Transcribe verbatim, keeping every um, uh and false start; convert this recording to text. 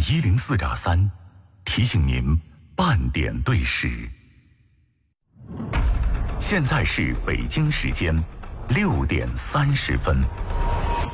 一零四点三提醒您半点对时。现在是北京时间六点三十分。